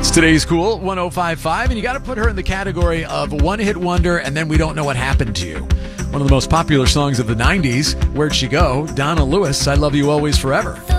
It's Today's Cool 105.5, and you got to put her in the category of one-hit wonder, and then we don't know what happened to you. One of the most popular songs of the 90s. Where'd she go? Donna Lewis, I Love You Always Forever.